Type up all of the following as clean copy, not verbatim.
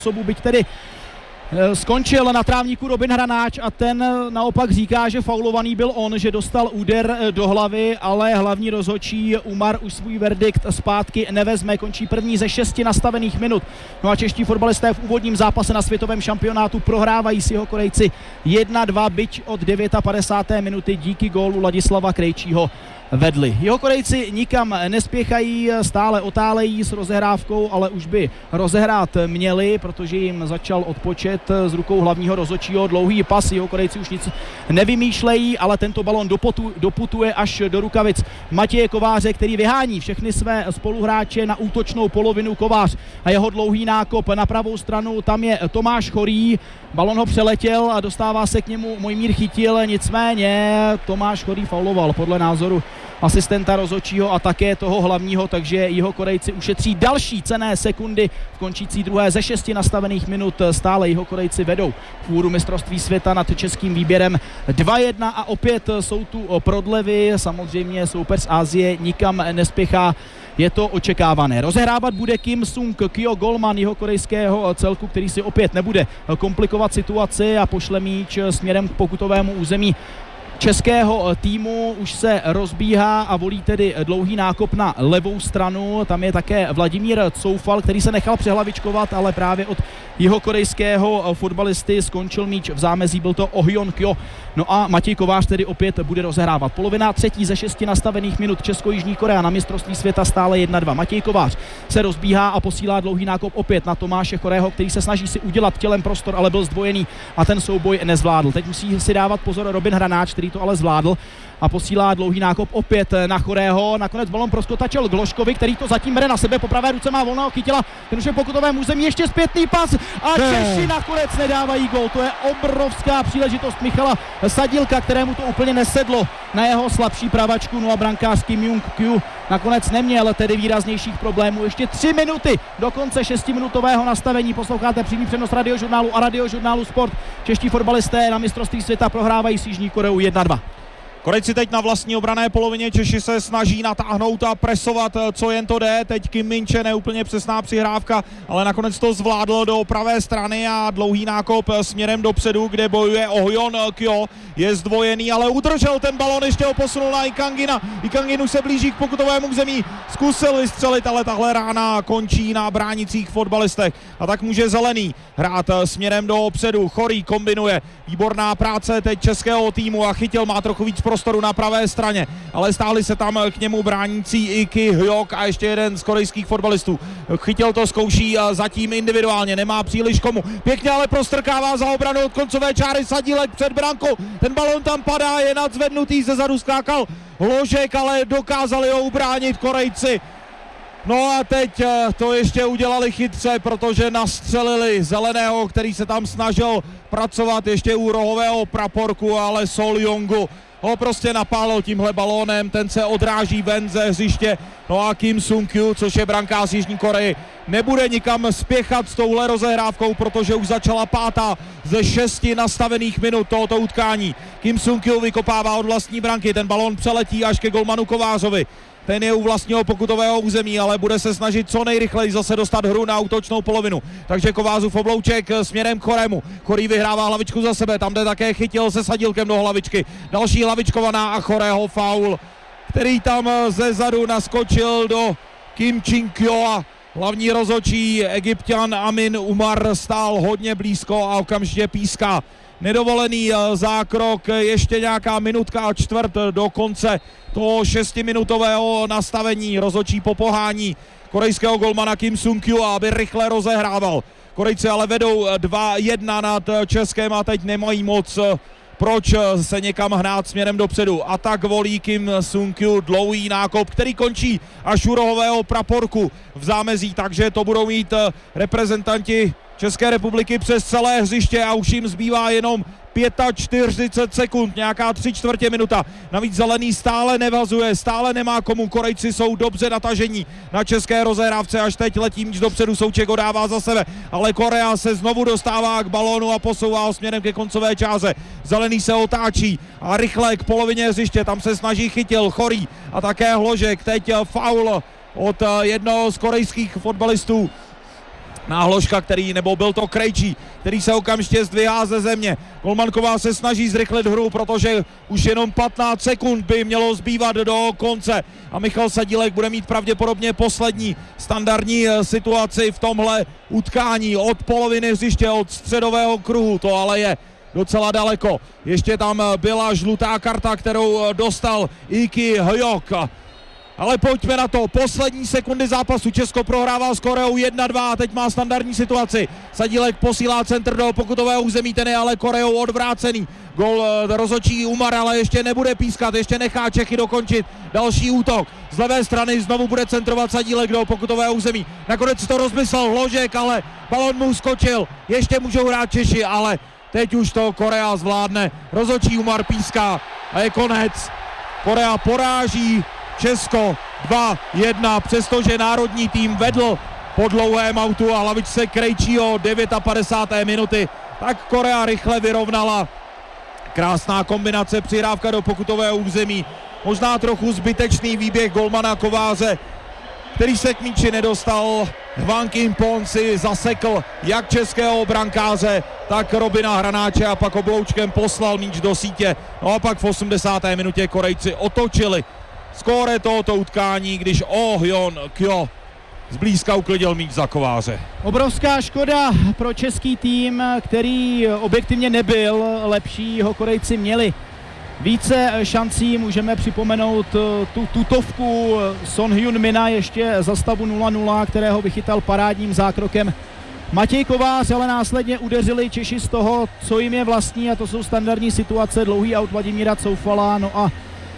byť tedy skončil na trávníku Robin Hranáč a ten naopak říká, že faulovaný byl on, že dostal úder do hlavy, ale hlavní rozhodčí Umar už svůj verdikt zpátky nevezme, končí první ze 6 nastavených minut. No a čeští fotbalisté v úvodním zápase na světovém šampionátu prohrávají s Jihokorejci 1-2, byť od 59. minuty díky gólu Ladislava Krejčího vedli. Jihokorejci nikam nespěchají, stále otálejí s rozehrávkou, ale už by rozehrát měli, protože jim začal odpočet z rukou hlavního rozhodčího. Dlouhý pas, Jihokorejci už nic nevymýšlejí, ale tento balon doputuje až do rukavic Matěje Kováře, který vyhání všechny své spoluhráče na útočnou polovinu. Kovář a jeho dlouhý nákop na pravou stranu, tam je Tomáš Chorý, balon ho přeletěl a dostává se k němu Mojmír Chytil, nicméně Tomáš Chorý fauloval podle názoru asistenta rozhodčího a také toho hlavního, takže Jihokorejci ušetří další cenné sekundy v končící druhé ze 6 nastavených minut. Stále Jihokorejci vedou fůru mistrovství světa nad českým výběrem 2-1 a opět jsou tu prodlevy, samozřejmě soupeř z Asie nikam nespěchá. Je to očekávané. Rozehrávat bude Kim Sung-kyo, golman jihokorejského celku, který si opět nebude komplikovat situaci a pošle míč směrem k pokutovému území českého týmu. Už se rozbíhá a volí tedy dlouhý nákop na levou stranu. Tam je také Vladimír Coufal, který se nechal přehlavičkovat, ale právě od jihokorejského fotbalisty skončil míč v zámezí, byl to Oh-hyun Kyo. No a Matěj Kovář tedy opět bude rozehrávat. Polovina třetí ze 6 nastavených minut. Česko-Jižní Korea na mistrovství světa stále 1-2. Matěj Kovář se rozbíhá a posílá dlouhý nákop opět na Tomáše Chorého, který se snaží si udělat tělem prostor, ale byl zdvojený a ten souboj nezvládl. Teď musí si dávat pozor Robin Hranáč, který to ale zvládl a posílá dlouhý nákop opět na Chorého. Nakonec balon proskotačil Gloškovi, který to zatím bere na sebe, po pravé ruce má volného Chytila, ten už je pokutovém území, ještě zpětný pas a Češi nakonec nedávají gól. To je obrovská příležitost Michala Sadílka, kterému to úplně nesedlo na jeho slabší pravačku. No a brankář Kim Jung-kyu nakonec neměl tedy výraznějších problémů. Ještě 3 minuty do konce 6minutového nastavení. Posloucháte přímý přenos Radiožurnálu a Radiožurnálu Sport. Čeští fotbalisté na mistrovství světa prohrávají s Jižní Koreou 1-2. Korejci teď na vlastní obranné polovině, Češi se snaží natáhnout a presovat, co jen to jde. Teď Kim Min-che, neúplně přesná přihrávka, ale nakonec to zvládl do pravé strany a dlouhý nákop směrem dopředu, kde bojuje Oh-hyun Kyo. Je zdvojený, ale udržel ten balon, ještě ho posunul na Ikangina. Ikangin už se blíží k pokutovému území, zkusil vystřelit, ale tahle rána končí na bránicích fotbalistech. A tak může Zelený hrát směrem dopředu. Chorý kombinuje, výborná práce teď českého týmu a Chytil má trochu víc prostoru na pravé straně, ale stáli se tam k němu bránící i Ki Hyok a ještě jeden z korejských fotbalistů. Chytil to zkouší zatím individuálně, nemá příliš komu. Pěkně ale prostrkává za obranu od koncové čáry Sadílek před brankou. Ten balon tam padá, je nadzvednutý, zezadu skákal Hložek, ale dokázali ho ubránit Korejci. No a teď to ještě udělali chytře, protože nastřelili Zeleného, který se tam snažil pracovat ještě u rohového praporku, ale Sol Yongu ho prostě napálil tímhle balónem, ten se odráží ven ze hřiště. No a Kim Sung-kyu, což je brankář Jižní Koreji, nebude nikam spěchat s touhle rozehrávkou, protože už začala 5. ze 6 nastavených minut tohoto utkání. Kim Sung-kyu vykopává od vlastní branky, ten balón přeletí až ke golmanu Kovářovi. Ten je u vlastního pokutového území, ale bude se snažit co nejrychleji zase dostat hru na útočnou polovinu. Takže Kovářův oblouček směrem k Chorému. Chorý vyhrává hlavičku za sebe, tam jde také Chytil se Sadílkem do hlavičky. Další hlavičkovaná a Chorého faul, který tam ze zadu naskočil do Kim Chin-kyo a hlavní rozhodčí Egypťan Amin Umar stál hodně blízko a okamžitě píská. Nedovolený zákrok, ještě nějaká minutka a čtvrt do konce toho 6minutového nastavení. Rozhodčí popohání korejského golmana Kim Sung-kyu, aby rychle rozehrával. Korejci ale vedou 2-1 nad Českem a teď nemají moc proč se někam hnát směrem dopředu. A tak volí Kim Sung-kyu dlouhý nákop, který končí až u rohového praporku v zámezí, takže to budou mít reprezentanti České republiky přes celé hřiště a už jim zbývá jenom 45 sekund, nějaká 3/4 minuta. Navíc Zelený stále nevazuje, stále nemá komu. Korejci jsou dobře natažení na české rozehrávce, až teď letí míč dopředu, Souček ho dává za sebe, ale Korea se znovu dostává k balónu a posouvá ho směrem ke koncové čáře. Zelený se otáčí a rychle k polovině hřiště, tam se snaží Chytil, Chorý a také Hložek. Teď faul od jednoho z korejských fotbalistů Náhložka, nebo byl to Krejčí, který se okamžitě zdvihá ze země. Golmanková se snaží zrychlit hru, protože už jenom 15 sekund by mělo zbývat do konce a Michal Sadílek bude mít pravděpodobně poslední standardní situaci v tomhle utkání od poloviny hřiště, od středového kruhu, to ale je docela daleko. Ještě tam byla žlutá karta, kterou dostal Iki Hyok. Ale pojďme na to, poslední sekundy zápasu, Česko prohrává s Koreou 1-2 a teď má standardní situaci. Sadílek posílá centr do pokutového území, ten je ale Koreou odvrácený. Gol rozhodčí Umar, ale ještě nebude pískat, ještě nechá Čechy dokončit další útok. Z levé strany znovu bude centrovat Sadílek do pokutového území. Nakonec to rozmyslel Hložek, ale balon mu skočil. Ještě můžou hrát Češi, ale teď už to Korea zvládne. Rozhodčí Umar píská a je konec. Korea poráží Česko 2-1, přestože národní tým vedl po dlouhém autu a lavičce Krejčího 59. minuty, tak Korea rychle vyrovnala. Krásná kombinace, přihrávka do pokutového území, možná trochu zbytečný výběh golmana Kováře, který se k míči nedostal. Hwang In-pon si zasekl jak českého brankáře, tak Robina Hranáče a pak obloučkem poslal míč do sítě. No a pak v 80. minutě Korejci otočili skóre tohoto utkání, když Oh Hyun Kyo zblízka uklidil míč za Kováře. Obrovská škoda pro český tým, který objektivně nebyl lepší, jeho Korejci měli více šancí. Můžeme připomenout tu tutovku Son Hyun Mina ještě za stavu 0-0, kterého vychytal parádním zákrokem Matěj Kovář, ale následně udeřili Češi z toho, co jim je vlastní, a to jsou standardní situace, dlouhý aut Vladimíra Coufala, no a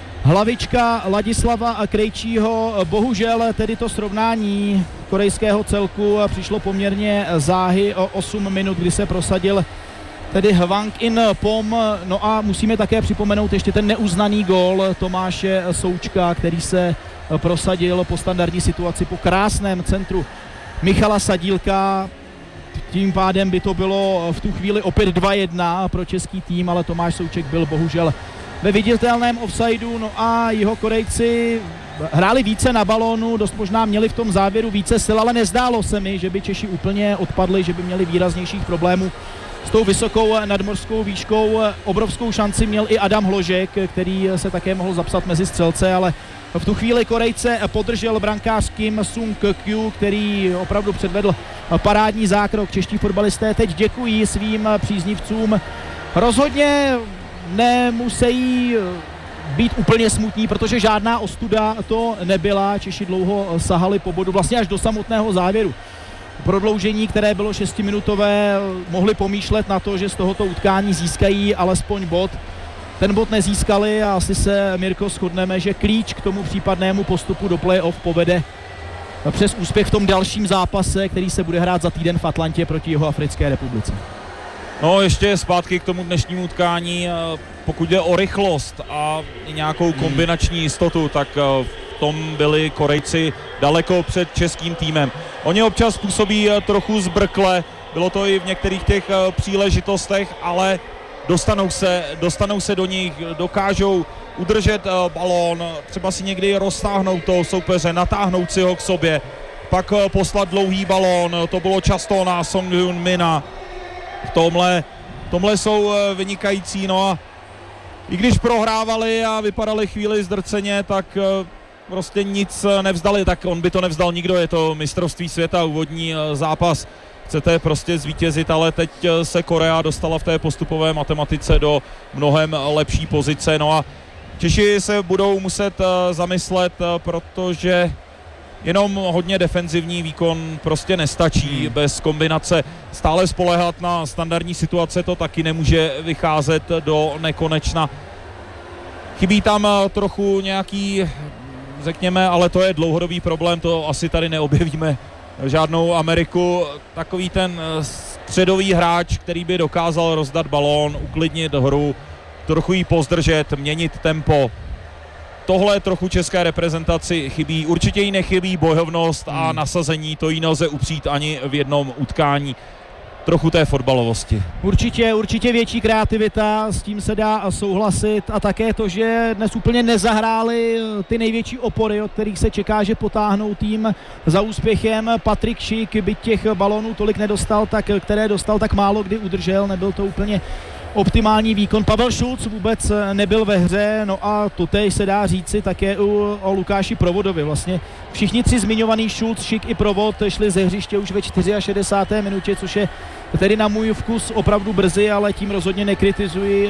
hlavička Ladislava a Krejčího. Bohužel tedy to srovnání korejského celku přišlo poměrně záhy o 8 minut, kdy se prosadil tedy Hwang In-pon. No a musíme také připomenout ještě ten neuznaný gól Tomáše Součka, který se prosadil po standardní situaci po krásném centru Michala Sadílka. Tím pádem by to bylo v tu chvíli opět 2-1 pro český tým, ale Tomáš Souček byl bohužel ve viditelném offsideu. No a jeho Korejci hráli více na balónu, dost možná měli v tom závěru více sil, ale nezdálo se mi, že by Češi úplně odpadli, že by měli výraznějších problémů s tou vysokou nadmořskou výškou. Obrovskou šanci měl i Adam Hložek, který se také mohl zapsat mezi střelce, ale v tu chvíli Korejce podržel brankář Kim Sung-kyu, který opravdu předvedl parádní zákrok. Čeští fotbalisté teď děkují svým příznivcům. Rozhodně nemusí být úplně smutní, protože žádná ostuda to nebyla. Češi dlouho sahali po bodu, vlastně až do samotného závěru. Prodloužení, které bylo 6minutové, mohli pomýšlet na to, že z tohoto utkání získají alespoň bod. Ten bod nezískali a asi se, Mirko, shodneme, že klíč k tomu případnému postupu do play-off povede přes úspěch v tom dalším zápase, který se bude hrát za týden v Atlantě proti Jihoafrické republice. No ještě zpátky k tomu dnešnímu utkání, pokud jde o rychlost a nějakou kombinační jistotu, tak v tom byli Korejci daleko před českým týmem. Oni občas působí trochu zbrkle, bylo to i v některých těch příležitostech, ale dostanou se do nich, dokážou udržet balón, třeba si někdy roztáhnout toho soupeře, natáhnout si ho k sobě, pak poslat dlouhý balón, to bylo často na Son Hyun Mina. V tomhle jsou vynikající, no a i když prohrávali a vypadali chvíli zdrceně, tak prostě nic nevzdali, tak on by to nevzdal nikdo, je to mistrovství světa, úvodní zápas, chcete prostě zvítězit, ale teď se Korea dostala v té postupové matematice do mnohem lepší pozice, no a Češi se budou muset zamyslet, protože jenom hodně defenzivní výkon prostě nestačí, bez kombinace stále spoléhat na standardní situace, to taky nemůže vycházet do nekonečna. Chybí tam trochu nějaký, řekněme, ale to je dlouhodobý problém, to asi tady neobjevíme žádnou Ameriku, takový ten středový hráč, který by dokázal rozdat balón, uklidnit hru, trochu ji pozdržet, měnit tempo. Tohle trochu české reprezentaci chybí. Určitě jí nechybí bojovnost a nasazení, to jí nelze upřít ani v jednom utkání. trochu té fotbalovosti. Určitě větší kreativita, s tím se dá souhlasit a také to, že dnes úplně nezahráli ty největší opory, od kterých se čeká, že potáhnou tým za úspěchem. Patrik Schick, byť těch balónů tolik nedostal, tak které dostal, tak málo kdy udržel, nebyl to úplně optimální výkon. Pavel Šulc vůbec nebyl ve hře, no a totéž se dá říci také o Lukáši Provodovi. Vlastně všichni tři zmiňovaný Šulc, Schick i Provod šli ze hřiště už ve 64. minutě, což je tedy na můj vkus opravdu brzy, ale tím rozhodně nekritizuji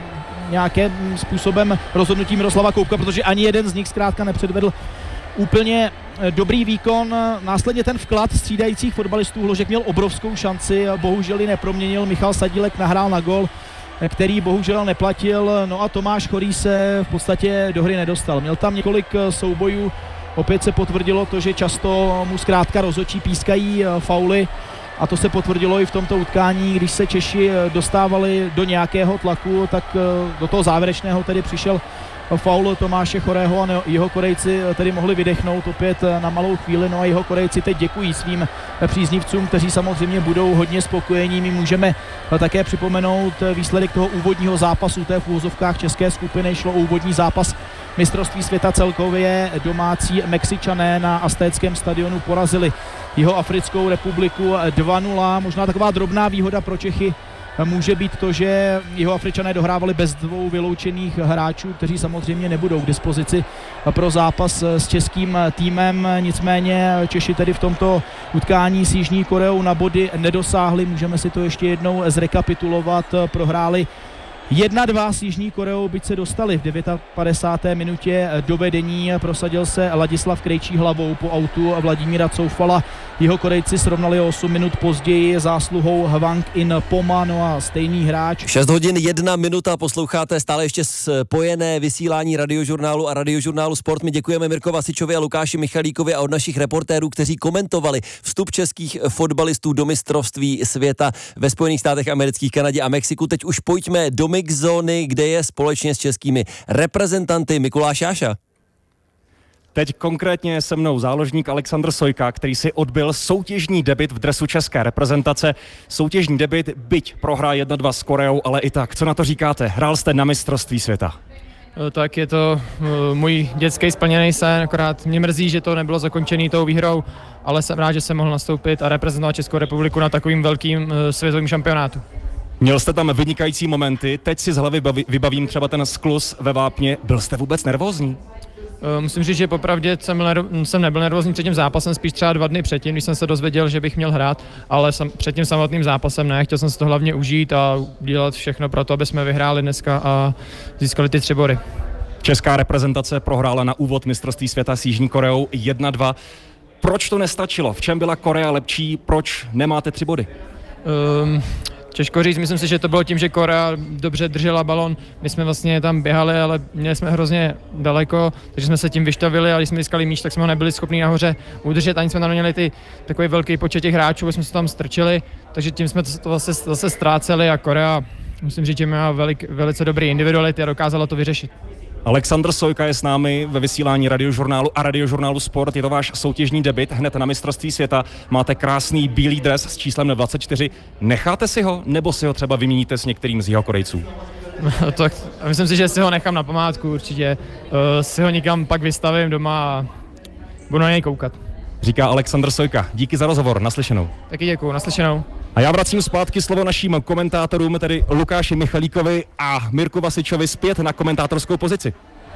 nějakým způsobem rozhodnutí Miroslava Koubka, protože ani jeden z nich zkrátka nepředvedl úplně dobrý výkon. Následně ten vklad střídajících fotbalistů Hložek měl obrovskou šanci, bohužel ji neproměnil. Michal Sadílek nahrál na gol, který bohužel neplatil, no a Tomáš Chorý se v podstatě do hry nedostal. Měl tam několik soubojů, opět se potvrdilo to, že často mu zkrátka rozhodčí pískají fauly, a to se potvrdilo i v tomto utkání, když se Češi dostávali do nějakého tlaku, tak do toho závěrečného tedy přišel faul Tomáše Chorého a jeho Korejci tedy mohli vydechnout opět na malou chvíli, no a jeho Korejci teď děkují svým příznivcům, kteří samozřejmě budou hodně spokojení. My můžeme také připomenout výsledek toho úvodního zápasu, té v úvozovkách české skupiny, šlo o úvodní zápas mistrovství světa celkově. Domácí Mexičané na Aztéckém stadionu porazili Jihoafrickou republiku 2-0. Možná taková drobná výhoda pro Čechy může být to, že Jihoafričané dohrávali bez dvou vyloučených hráčů, kteří samozřejmě nebudou k dispozici pro zápas s českým týmem. Nicméně Češi tedy v tomto utkání s Jižní Koreou na body nedosáhli. Můžeme si to ještě jednou zrekapitulovat. Prohráli 1-2 s Jižní Koreou, byť se dostali v 59. minutě do vedení. Prosadil se Ladislav Krejčí hlavou po autu Vladimíra Coufala. Jeho Korejci srovnali 8 minut později zásluhou Hwang In Poma, no a stejný hráč. 6 hodin 1 minuta, posloucháte stále ještě spojené vysílání Radiožurnálu a Radiožurnálu Sport. My děkujeme Mirko Vasičovi a Lukáši Michalíkovi a od našich reportérů, kteří komentovali vstup českých fotbalistů do mistrovství světa ve Spojených státech amerických, Kanadě a Mexiku. Teď už pojďme do mix zóny, kde je společně s českými reprezentanty Mikuláš Jáša. Teď konkrétně se mnou záložník Alexandr Sojka, který si odbyl soutěžní debut v dresu české reprezentace. Soutěžní debut, byť prohra 1-2 s Koreou, ale i tak. Co na to říkáte? Hrál jste na mistrovství světa. Tak je to můj dětský splněný sen, akorát mě mrzí, že to nebylo zakončený tou výhrou, ale jsem rád, že jsem mohl nastoupit a reprezentovat Českou republiku na takovým velkým světovým šampionátu. Měl jste tam vynikající momenty, teď si z hlavy vybavím třeba ten skluz ve Vápně. Byl jste vůbec nervózní? Musím říct, že popravdě jsem nebyl nervózní před tím zápasem, spíš třeba 2 dny předtím, když jsem se dozvěděl, že bych měl hrát, ale před tím samotným zápasem ne, chtěl jsem si to hlavně užít a dělat všechno pro to, aby jsme vyhráli dneska a získali ty 3 body. Česká reprezentace prohrála na úvod mistrovství světa s Jižní Koreou 1-2. Proč to nestačilo? V čem byla Korea lepší? Proč nemáte 3 body? Těžko říct, myslím si, že to bylo tím, že Korea dobře držela balon, my jsme vlastně tam běhali, ale měli jsme hrozně daleko, takže jsme se tím vyštavili a když jsme získali míč, tak jsme ho nebyli schopni nahoře udržet, ani jsme tam neměli takový velký počet těch hráčů, aby jsme se tam strčili, takže tím jsme to zase ztráceli a Korea, musím říct, že má velice dobrý individuality a dokázala to vyřešit. Alexandr Sojka je s námi ve vysílání Radiožurnálu a Radiožurnálu Sport. Je to váš soutěžní debut hned na mistrovství světa. Máte krásný bílý dres s číslem 24. Necháte si ho, nebo si ho třeba vyměníte s některým z Jihokorejců? Tak myslím si, že si ho nechám na památku určitě. Si ho někam pak vystavím doma a budu na něj koukat. Říká Alexandr Sojka. Díky za rozhovor, naslyšenou. Taky děkuju, naslyšenou. A já vracím zpátky slovo našim komentátorům, tedy Lukáši Michalíkovi a Mirku Vasičovi zpět na komentátorskou pozici.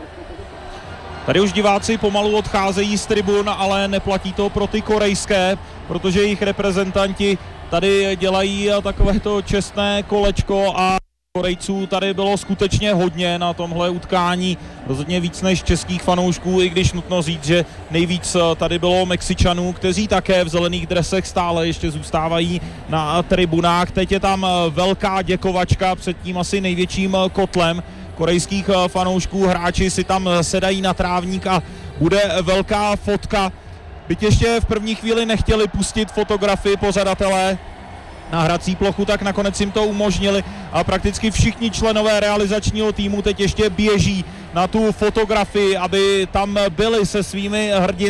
Tady už diváci pomalu odcházejí z tribun, ale neplatí to pro ty korejské, protože jejich reprezentanti tady dělají takovéto čestné kolečko a Korejců tady bylo skutečně hodně na tomhle utkání, rozhodně víc než českých fanoušků, i když nutno říct, že nejvíc tady bylo Mexičanů, kteří také v zelených dresech stále ještě zůstávají na tribunách. Teď je tam velká děkovačka před tím asi největším kotlem korejských fanoušků, hráči si tam sedají na trávník a bude velká fotka. Byť ještě v první chvíli nechtěli pustit fotografii pořadatelé na hrací plochu, tak nakonec jim to umožnili a prakticky všichni členové realizačního týmu teď ještě běží na tu fotografii, aby tam byli se svými hrdiny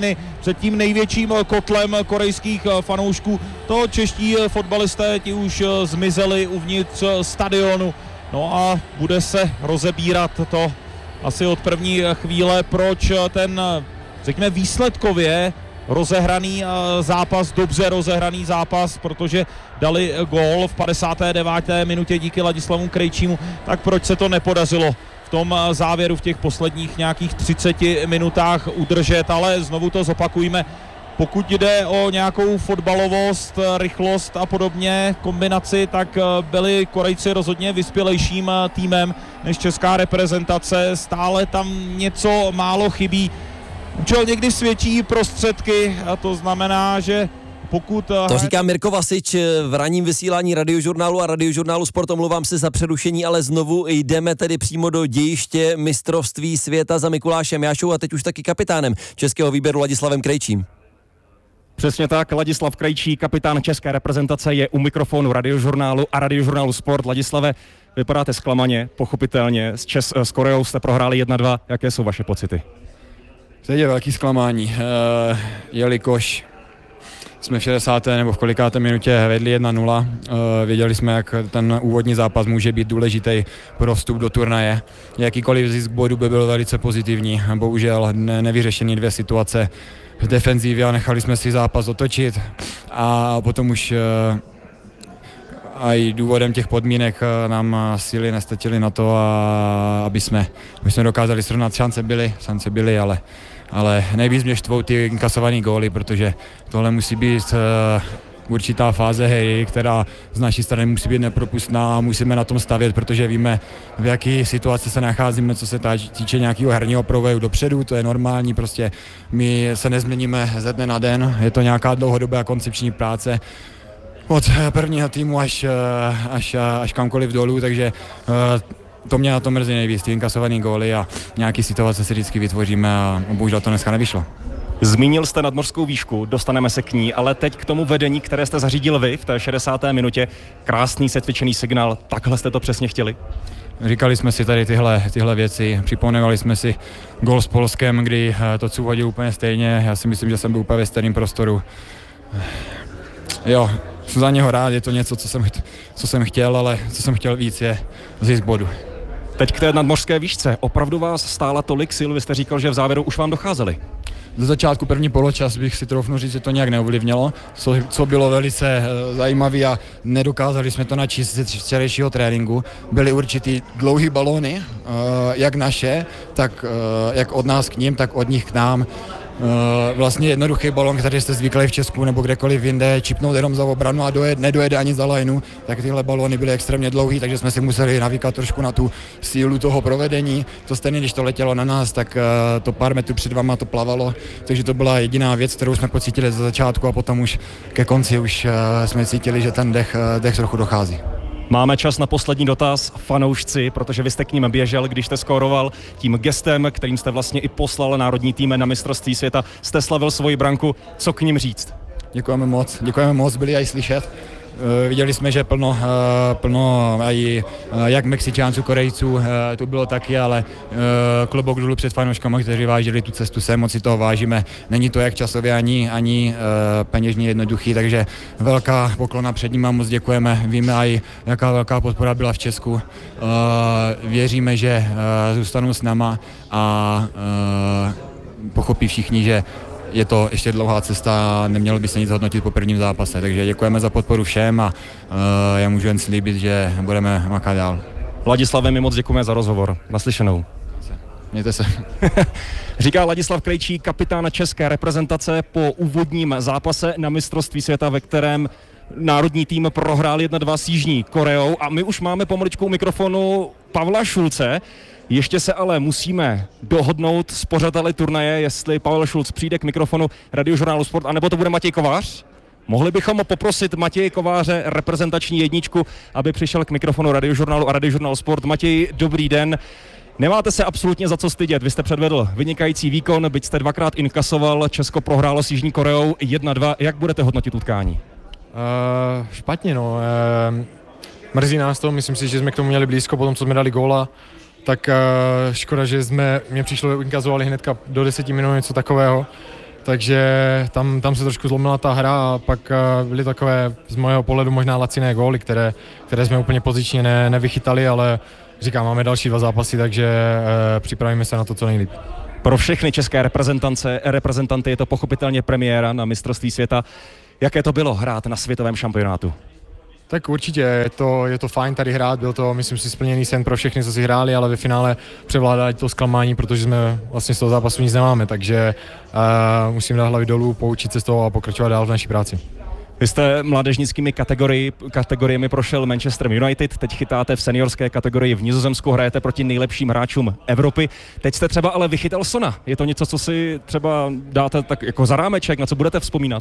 před tím největším kotlem korejských fanoušků. To čeští fotbalisté ti už zmizeli uvnitř stadionu. No a bude se rozebírat to asi od první chvíle, proč ten, řekněme, výsledkově rozehraný zápas, dobře rozehraný zápas, protože dali gól v 59. minutě díky Ladislavu Krejčímu, tak proč se to nepodařilo v tom závěru v těch posledních nějakých 30 minutách udržet, ale znovu to zopakujme. Pokud jde o nějakou fotbalovost, rychlost a podobně, kombinaci, tak byli Korejci rozhodně vyspělejším týmem než česká reprezentace. Stále tam něco málo chybí. Účel někdy svědčí prostředky a to znamená, že pokud... To říká Mirko Vasič v ranním vysílání Radiožurnálu a Radiožurnálu Sport. Omlouvám se za přerušení, ale znovu jdeme tedy přímo do dějiště mistrovství světa za Mikulášem Jášou a teď už taky kapitánem českého výběru Ladislavem Krejčím. Přesně tak, Ladislav Krejčí, kapitán české reprezentace, je u mikrofonu Radiožurnálu a Radiožurnálu Sport. Ladislave, vypadáte zklamaně, pochopitelně, s Koreou jste prohráli 1-2. Jaké jsou vaše pocity? Teď je velký zklamání, jelikož jsme v 60. nebo v kolikáté minutě vedli 1-0. Věděli jsme, jak ten úvodní zápas může být důležitý pro vstup do turnaje. Jakýkoliv zisk bodu by byl velice pozitivní. Bohužel nevyřešený 2 situace v defenzívě a nechali jsme si zápas otočit. A potom už a i důvodem těch podmínek nám síly nestačily na to, aby jsme dokázali srovnat. Šance byly, ale nejvíc mě štvou ty inkasované góly, protože tohle musí být určitá fáze hry, která z naší strany musí být nepropustná a musíme na tom stavět, protože víme, v jaké situaci se nacházíme, co se týče nějakého herního provoju dopředu, to je normální, prostě my se nezměníme ze dne na den, je to nějaká dlouhodobá koncepční práce od prvního týmu až kamkoliv dolů, takže to mě na to mrzí nejvíc, ty inkasované góly a nějaký situace si vždycky vytvoříme a bohužel to dneska nevyšlo. Zmínil jste nadmořskou výšku, dostaneme se k ní, ale teď k tomu vedení, které jste zařídil vy v té 60. minutě. Krásný setvičený signál, takhle jste to přesně chtěli? Říkali jsme si tady tyhle věci, připomínali jsme si gól s Polskem, kdy to hodil úplně stejně, já si myslím, že jsem byl úplně ve stejném prostoru. Jo, jsem za něho rád, je to něco, co jsem chtěl, ale co jsem chtěl víc je zisk bodu. Teď k té nadmořské výšce, opravdu vás stála tolik sil, vy jste říkal, že v závěru už vám docházeli. Do začátku první poločas bych si troufnu říct, že to nějak neovlivnilo, co bylo velice zajímavé a nedokázali jsme to načíst z včerejšího tréninku. Byly určitý dlouhý balóny, jak naše, tak jak od nás k ním, tak od nich k nám. Vlastně jednoduchý balón, který jste zvyklí v Česku nebo kdekoliv jinde, čipnout jenom za obranu a nedojede ani za lajnu, tak tyhle balóny byly extrémně dlouhý, takže jsme si museli navíkat trošku na tu sílu toho provedení. To stejně, když to letělo na nás, tak to pár metrů před váma to plavalo, takže to byla jediná věc, kterou jsme pocítili ze začátku a potom už ke konci už jsme cítili, že ten dech trochu dochází. Máme čas na poslední dotaz, fanoušci, protože vy jste k ním běžel, když jste skóroval tím gestem, kterým jste vlastně i poslal národní tým na mistrovství světa, jste slavil svoji branku, co k ním říct? Děkujeme moc, byli aj slyšet. Viděli jsme, že plno aj jak Mexičánců, Korejců, to bylo taky, ale klobouk dolů před fanouškama, kteří vážili tu cestu sem, moc si toho vážíme. Není to jak časově, ani peněžně jednoduchý, takže velká poklona před nimi, moc děkujeme. Víme aj, jaká velká podpora byla v Česku. Věříme, že zůstanou s náma a pochopí všichni, že je to ještě dlouhá cesta a nemělo by se nic hodnotit po prvním zápase, takže děkujeme za podporu všem a já můžu jen slíbit, že budeme makat dál. Ladislave, my moc děkujeme za rozhovor. Naslyšenou. Mějte se. Říká Ladislav Krejčí, kapitán české reprezentace po úvodním zápase na mistrovství světa, ve kterém národní tým prohrál 1-2 s Jižní Koreou a my už máme pomaličku u mikrofonu Pavla Šulce. Ještě se ale musíme dohodnout s pořadateli turnaje, jestli Pavel Šulc přijde k mikrofonu Radiožurnálu Sport, anebo to bude Matěj Kovář. Mohli bychom poprosit Matěje Kováře, reprezentační jedničku, aby přišel k mikrofonu Radiožurnálu a Radiožurnálu Sport. Matěj, dobrý den. Nemáte se absolutně za co stydět, vy jste předvedl vynikající výkon, byť jste 2krát inkasoval, Česko prohrálo s Jižní Koreou 1-2. Jak budete hodnotit utkání? Špatně, no. Mrzí nás to, myslím si, že jsme k tomu měli blízko, potom co jsme dali góla. Tak škoda, že mě přišlo, inkazovali hnedka do 10 minut něco takového. takže tam se trošku zlomila ta hra a pak byly takové z mého pohledu možná laciné góly, které jsme úplně pozičně nevychytali, ale říkám, máme další 2 zápasy, takže připravíme se na to co nejlíp. Pro všechny české reprezentanty je to pochopitelně premiéra na mistrovství světa. Jaké to bylo hrát na světovém šampionátu? Tak určitě, je to fajn tady hrát, byl to, myslím si, splněný sen pro všechny, co si hráli, ale ve finále převládali to zklamání, protože jsme vlastně z toho zápasu nic nemáme, takže musím dát hlavy dolů, poučit se z toho a pokračovat dál v naší práci. Vy jste mládežnickými kategoriemi prošel Manchester United, teď chytáte v seniorské kategorii v Nizozemsku, hrajete proti nejlepším hráčům Evropy. Teď jste třeba ale vychytal Sona. Je to něco, co si třeba dáte tak jako za rámeček, na co budete vzpomínat?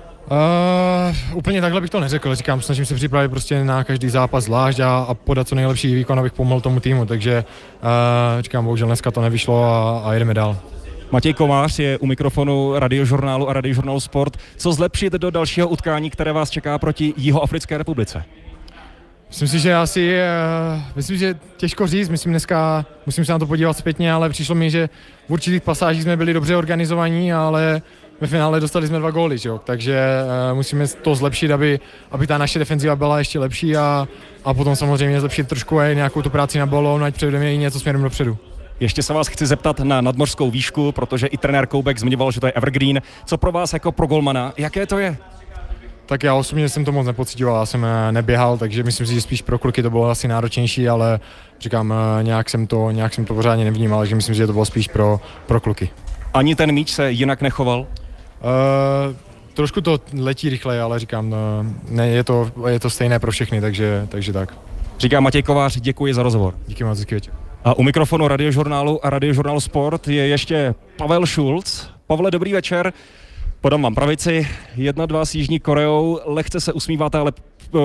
Úplně takhle bych to neřekl, říkám, snažím se připravit prostě na každý zápas zvlášť a podat co nejlepší výkon, abych pomohl tomu týmu, takže říkám, bohužel dneska to nevyšlo a jedeme dál. Matěj Kovář je u mikrofonu Radiožurnálu a Radiožurnálu Sport. Co zlepšit do dalšího utkání, které vás čeká proti Jihoafrické republice? Myslím si, že těžko říct, musím se na to podívat zpětně, ale přišlo mi, že v určitých pasážích jsme byli dobře organizovaní, ale ve finále dostali jsme 2 góly, jo? Takže musíme to zlepšit, aby ta naše defenziva byla ještě lepší a potom samozřejmě zlepšit trošku i nějakou tu práci na balón, ať předvedeme i něco směrem dopředu. Ještě se vás chci zeptat na nadmořskou výšku, protože i trenér Koubek zmiňoval, že to je evergreen. Co pro vás jako pro golmana, jaké to je? Tak já osobně jsem to moc nepocitoval, já jsem neběhal, takže myslím si, že spíš pro kluky to bylo asi náročnější, ale říkám, nějak jsem to pořádně nevnímal, takže myslím si, že to bylo spíš pro kluky. Ani ten míč se jinak nechoval? Trošku to letí rychleji, ale říkám, ne, je to stejné pro všechny, takže tak. Říká Matěj Kovář, děkuji za rozhovor. Díky moc, hezký večer. A u mikrofonu Radiožurnálu a Radiožurnálu Sport je ještě Pavel Schulz. Pavle, dobrý večer. Podám vám pravici, 1-2 s Jižní Koreou, lehce se usmíváte, ale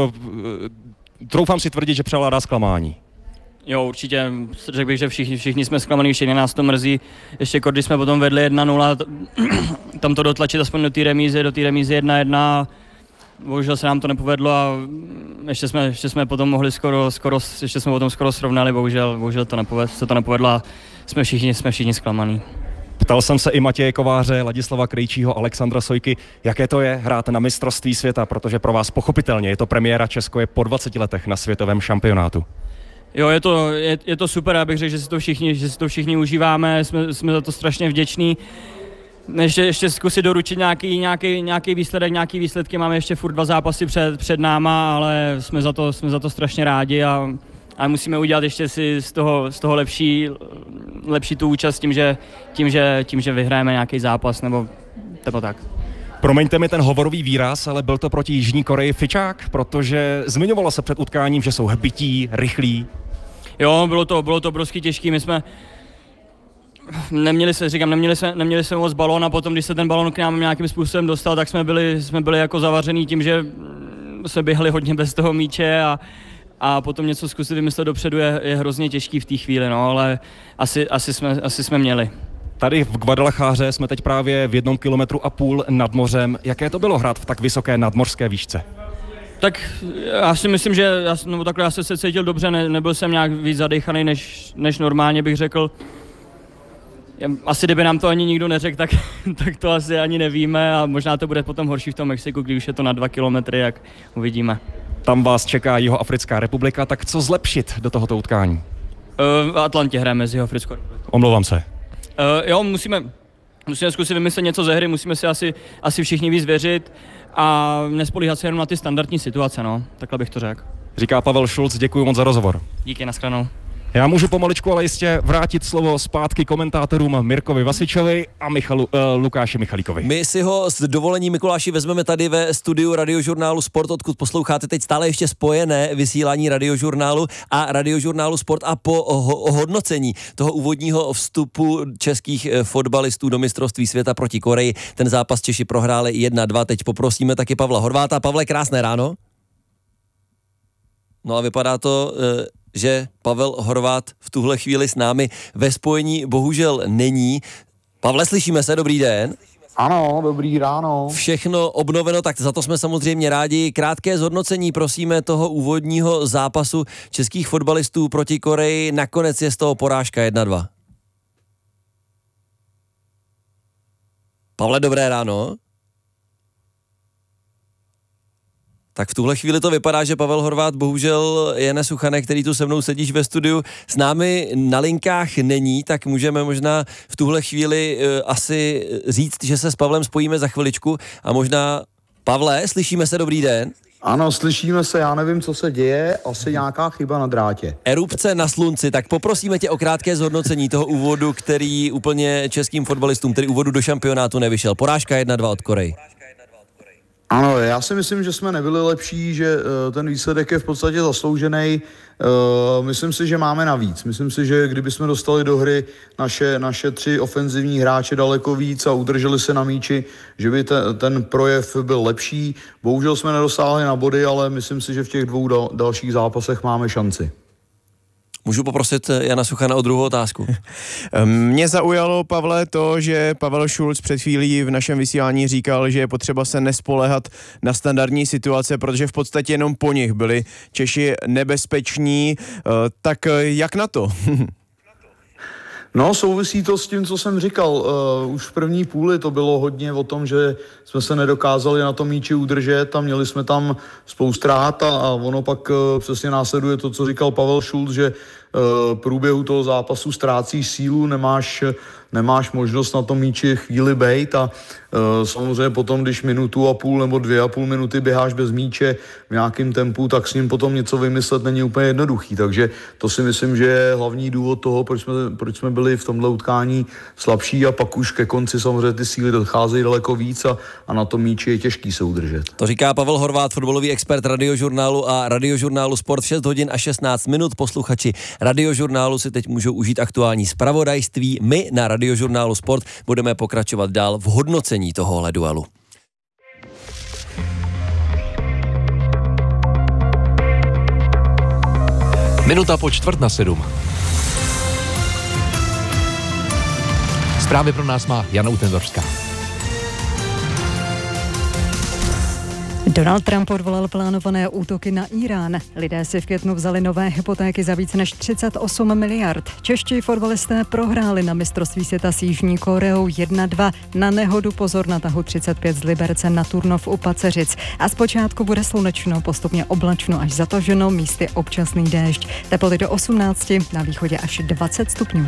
troufám si tvrdit, že převládá zklamání. Jo, určitě, řekl bych, že všichni jsme zklamaný, všichni nás to mrzí. Ještě když jsme potom vedli 1-0, tam to dotlačit aspoň do té remízy 1-1. Bohužel se nám to nepovedlo a ještě jsme potom mohli skoro srovnali, bohužel se to nepovedlo a jsme všichni zklamaný. Ptal jsem se i Matěje Kováře, Ladislava Krejčího, Alexandra Sojky, jaké to je hrát na mistrovství světa, protože pro vás pochopitelně je to premiéra, Česko je po 20 letech na světovém šampionátu. Jo, je to super, abych řekl, že si to všichni užíváme, jsme za to strašně vděční. Ještě zkusit doručit nějaký výsledek, nějaký výsledky, máme ještě furt 2 zápasy před náma, ale jsme za to strašně rádi a musíme udělat ještě si z toho lepší tu účast tím, že vyhrajeme nějaký zápas nebo tak. Promiňte mi ten hovorový výraz, ale byl to proti Jižní Koreji fičák, protože zmiňovalo se před utkáním, že jsou hbití, rychlí. Jo, bylo to obrovsky těžký, my jsme neměli jsme moc balón a potom, když se ten balón k nám nějakým způsobem dostal, tak jsme byli jako zavařený tím, že jsme běhali hodně bez toho míče a potom něco zkusit vymyslet dopředu je hrozně těžký v té chvíli, no, ale asi jsme měli. Tady v Guadalajáře jsme teď právě v 1,5 kilometru nad mořem. Jaké to bylo hrát v tak vysoké nadmořské výšce? Tak já si myslím, že já jsem se cítil dobře, nebyl jsem nějak víc zadechaný než normálně, bych řekl. Asi kdyby nám to ani nikdo neřekl, tak to asi ani nevíme a možná to bude potom horší v tom Mexiku, když už je to na 2 kilometry, jak uvidíme. Tam vás čeká Jihoafrická republika, tak co zlepšit do tohoto utkání? V Atlantě hrajeme s Jihoafrickou republikou. Omlouvám se. Jo, musíme zkusit vymyslet něco ze hry, musíme si asi všichni víc věřit a nespolíhat se jenom na ty standardní situace, no, takhle bych to řekl. Říká Pavel Schulz, děkuji moc za rozhovor. Díky, nashledanou. Já můžu pomaličku ale jistě vrátit slovo zpátky komentátorům Mirkovi Vasičovi a Lukáši Michalíkovi. My si ho s dovolením, Mikuláši, vezmeme tady ve studiu Radiožurnálu Sport, odkud posloucháte teď stále ještě spojené vysílání Radiožurnálu a Radiožurnálu Sport a po hodnocení toho úvodního vstupu českých fotbalistů do mistrovství světa proti Koreji. Ten zápas Češi prohráli 1-2. Teď poprosíme taky Pavla Horváta. Pavle, krásné ráno. No a vypadá to, že Pavel Horvát v tuhle chvíli s námi ve spojení bohužel není. Pavle, slyšíme se, dobrý den. Ano, dobrý ráno. Všechno obnoveno, tak za to jsme samozřejmě rádi. Krátké zhodnocení, prosíme, toho úvodního zápasu českých fotbalistů proti Koreji. Nakonec je z toho porážka 1-2. Pavle, dobré ráno. Tak v tuhle chvíli to vypadá, že Pavel Horváth bohužel Jane Suchané, který tu se mnou sedíš ve studiu, s námi na linkách není, tak můžeme možná v tuhle chvíli asi říct, že se s Pavlem spojíme za chviličku a možná... Pavle, slyšíme se, dobrý den? Ano, slyšíme se, já nevím, co se děje, asi nějaká chyba na drátě. Erupce na slunci, tak poprosíme tě o krátké zhodnocení toho úvodu, který úplně českým fotbalistům, který úvodu do šampionátu nevyšel. Porážka 1-2 od Koreji. Ano, já si myslím, že jsme nebyli lepší, že ten výsledek je v podstatě zasloužený. Myslím si, že máme navíc. Myslím si, že kdyby jsme dostali do hry naše 3 ofenzivní hráče daleko víc a udrželi se na míči, že by ten projev byl lepší. Bohužel jsme nedosáhli na body, ale myslím si, že v těch 2 dalších zápasech máme šanci. Můžu poprosit Jana Suchana o druhou otázku? Mě zaujalo, Pavle, to, že Pavel Šulc před chvílí v našem vysílání říkal, že je potřeba se nespoléhat na standardní situace, protože v podstatě jenom po nich byli Češi nebezpeční. Tak jak na to? No, souvisí to s tím, co jsem říkal. Už v první půli to bylo hodně o tom, že jsme se nedokázali na tom míči udržet a měli jsme tam spoustu ztrát a ono pak přesně následuje to, co říkal Pavel Šulc, že průběhu toho zápasu ztrácíš sílu, nemáš možnost na tom míči chvíli bejt a samozřejmě potom, když 1,5 minuty nebo 2,5 minuty běháš bez míče v nějakém tempu, tak s ním potom něco vymyslet není úplně jednoduchý. Takže to si myslím, že je hlavní důvod toho, proč jsme byli v tomhle utkání slabší a pak už ke konci samozřejmě ty síly docházejí daleko víc a na tom míči je těžký se udržet. To říká Pavel Horváth, fotbalový expert Radiožurnálu a Radiožurnálu Sport. V 6 hodin a 16 minut posluchači Radiožurnálu si teď můžou užít aktuální zpravodajství. My na Radiožurnálu Sport budeme pokračovat dál v hodnocení tohohle duelu. Minuta po 6:45. Zprávy pro nás má Jana Utendorská. Donald Trump odvolal plánované útoky na Irán. Lidé si v květnu vzali nové hypotéky za více než 38 miliard. Čeští fotbalisté prohráli na mistrovství světa s Jižní Koreou 1-2. Na nehodu pozor na tahu 35 z Liberce na Turnov u Paceřic. A zpočátku bude slunečno, postupně oblačno až zataženo, místy občasný déšť. Teploty do 18, na východě až 20 stupňů.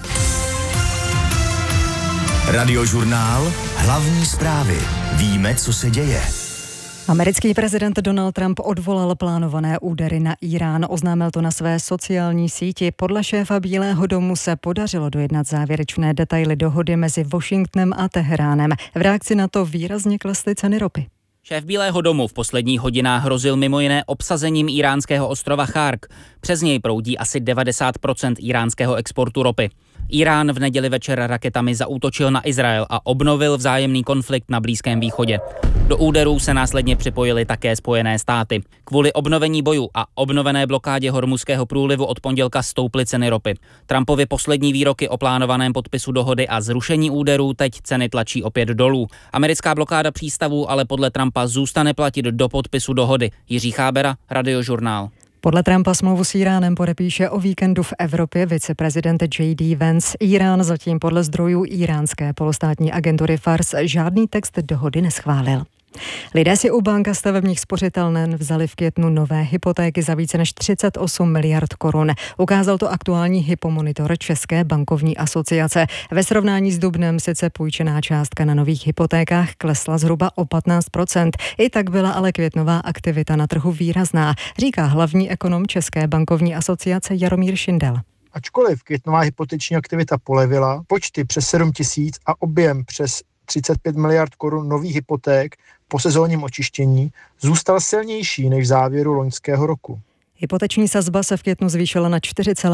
Radiožurnál, hlavní zprávy. Víme, co se děje. Americký prezident Donald Trump odvolal plánované údery na Irán. Oznámil to na své sociální síti. Podle šéfa Bílého domu se podařilo dojednat závěrečné detaily dohody mezi Washingtonem a Teheránem. V reakci na to výrazně klesly ceny ropy. Šéf Bílého domu v posledních hodinách hrozil mimo jiné obsazením iránského ostrova Chark. Přes něj proudí asi 90% iránského exportu ropy. Irán v neděli večer raketami zaútočil na Izrael a obnovil vzájemný konflikt na Blízkém východě. Do úderů se následně připojily také Spojené státy. Kvůli obnovení bojů a obnovené blokádě Hormuzského průlivu od pondělka stouply ceny ropy. Trumpovi poslední výroky o plánovaném podpisu dohody a zrušení úderů teď ceny tlačí opět dolů. Americká blokáda přístavů ale podle Trumpa zůstane platit do podpisu dohody. Jiří Chábera, Radiožurnál. Podle Trumpa smlouvu s Iránem podepíše o víkendu v Evropě viceprezident J.D. Vance. Irán zatím podle zdrojů iránské polostátní agentury Fars žádný text dohody neschválil. Lidé si u bank a stavebních spořitelnen vzali v květnu nové hypotéky za více než 38 miliard korun. Ukázal to aktuální hypomonitor České bankovní asociace. Ve srovnání s dubnem sice půjčená částka na nových hypotékách klesla zhruba o 15%. I tak byla ale květnová aktivita na trhu výrazná, říká hlavní ekonom České bankovní asociace Jaromír Šindel. Ačkoliv květnová hypoteční aktivita polevila, počty přes 7 000 a objem přes 35 miliard korun nových hypoték po sezónním očištění zůstal silnější než v závěru loňského roku. Hypoteční sazba se v květnu zvýšila na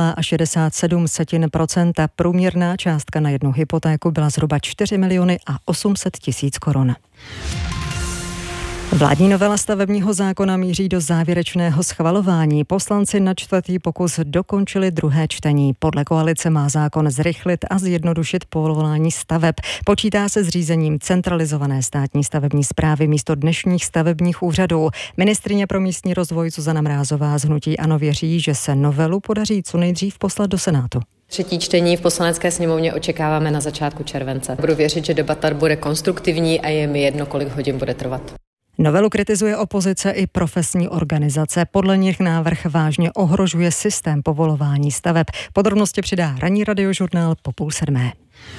4,67%. Průměrná částka na jednu hypotéku byla zhruba 4 800 000 korun. Vládní novela stavebního zákona míří do závěrečného schvalování. Poslanci na čtvrtý pokus dokončili druhé čtení. Podle koalice má zákon zrychlit a zjednodušit povolování staveb. Počítá se zřízením centralizované státní stavební správy místo dnešních stavebních úřadů. Ministryně pro místní rozvoj Zuzana Mrázová z hnutí ANO věří, že se novelu podaří co nejdřív poslat do Senátu. Třetí čtení v Poslanecké sněmovně očekáváme na začátku července. Budu věřit, že debata bude konstruktivní a je mi jedno, kolik hodin bude trvat. Novelu kritizuje opozice i profesní organizace. Podle nich návrh vážně ohrožuje systém povolování staveb. Podrobnosti přidá ranní Radiožurnál po 6:30.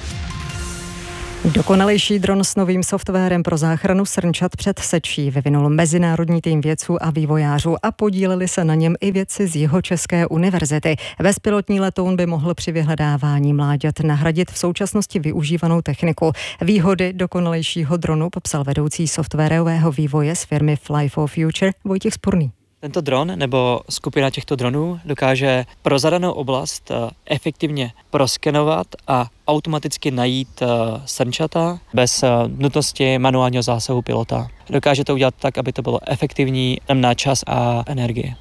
Dokonalejší dron s novým softwarem pro záchranu srnčat před sečí vyvinul mezinárodní tým vědců a vývojářů a podíleli se na něm i vědci z Jihočeské univerzity. Bezpilotní letoun by mohl při vyhledávání mláďat nahradit v současnosti využívanou techniku. Výhody dokonalejšího dronu popsal vedoucí softwarového vývoje z firmy Fly for Future Vojtěch Spurný. Tento dron nebo skupina těchto dronů dokáže pro zadanou oblast efektivně proskenovat a automaticky najít srnčata bez nutnosti manuálního zásahu pilota. Dokáže to udělat tak, aby to bylo efektivní na čas a energii.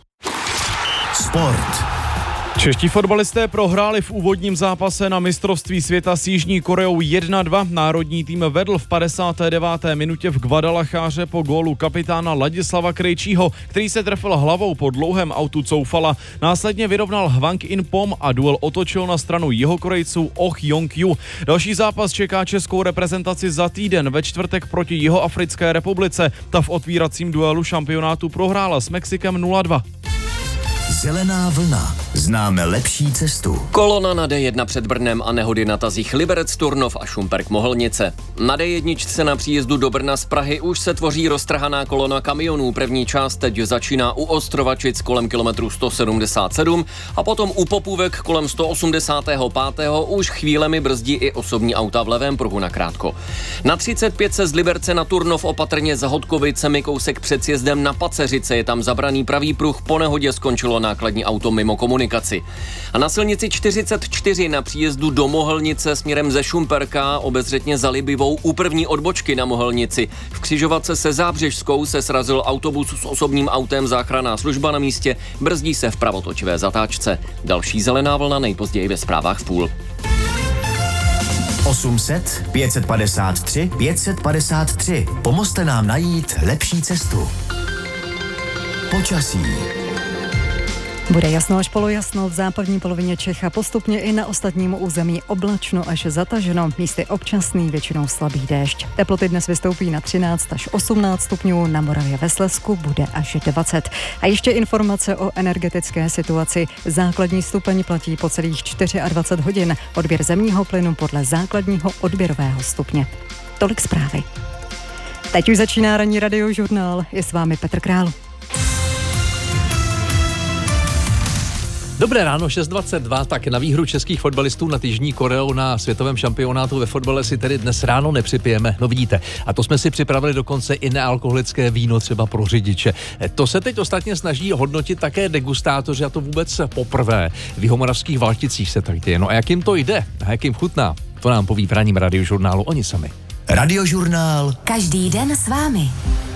Sport. Čeští fotbalisté prohráli v úvodním zápase na mistrovství světa s Jižní Koreou 1-2. Národní tým vedl v 59. minutě v Guadalajáře po gólu kapitána Ladislava Krejčího, který se trefil hlavou po dlouhém autu Coufala. Následně vyrovnal Hwang In-pom a duel otočil na stranu Jihokorejců Oh Jong-ju. Další zápas čeká českou reprezentaci za týden ve čtvrtek proti Jihoafrické republice. Ta v otvíracím duelu šampionátu prohrála s Mexikem 0-2. Zelená vlna. Známe lepší cestu. Kolona na D1 před Brnem a nehody na tazích Liberec, Turnov a Šumperk Mohelnice. Na D1 na příjezdu do Brna z Prahy už se tvoří roztrhaná kolona kamionů. První část teď začíná u Ostrovačic kolem kilometru 177 a potom u Popůvek kolem 185. Už chvílemi brzdí i osobní auta v levém pruhu nakrátko. Na 35 se z Liberce na Turnov opatrně za Hodkovicemi kousek před sjezdem na Paceřice je tam zabraný pravý pruh, po nehodě skončilo nákladní auto mimo komunikaci. A na silnici 44 na příjezdu do Mohelnice směrem ze Šumperka obezřetně za Libivou u první odbočky na Mohelnici. V křižovatce se Zábřežskou se srazil autobus s osobním autem, záchranná služba na místě, brzdí se v pravotočivé zatáčce. Další zelená vlna nejpozději ve zprávách v půl. 800 553 553. Pomozte nám najít lepší cestu. Počasí. Bude jasno až polojasno v západní polovině Čech a postupně i na ostatním území oblačno až zataženo. Místy občasný, většinou slabý déšť. Teploty dnes vystoupí na 13 až 18 stupňů, na Moravě ve Slezsku bude až 20. A ještě informace o energetické situaci. Základní stupeň platí po celých 24 hodin. Odběr zemního plynu podle základního odběrového stupně. Tolik zprávy. Teď už začíná ranní Radiožurnál. Je s vámi Petr Král. Dobré ráno, 6:22, tak na výhru českých fotbalistů nad Jižní Koreou na světovém šampionátu ve fotbale si tedy dnes ráno nepřipijeme. No vidíte, a to jsme si připravili dokonce i nealkoholické víno třeba pro řidiče. To se teď ostatně snaží hodnotit také degustátoři, a to vůbec poprvé. V Jihomoravských Valticích se tak děje. No a jak jim to jde a jak jim chutná, to nám poví v ranním Radiožurnálu oni sami. Radiožurnál. Každý den s vámi.